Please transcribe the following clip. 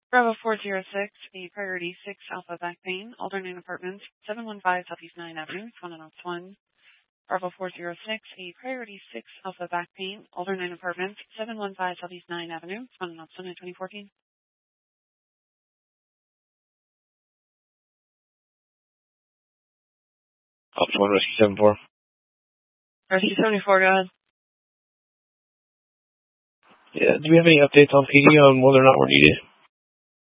Bravo 406, a Priority 6 Alpha Back Pain, Alderney Apartments, 715 Southeast 9 Avenue, Swan & 1. Bravo 406, a Priority 6 Alpha Back Pain, Alderney Apartments, 715 Southeast 9 Avenue, Swan & 1, 2014. Option 1, Rescue 74. Rescue 74, go ahead. Yeah, do we have any updates on PD on whether or not we're needed?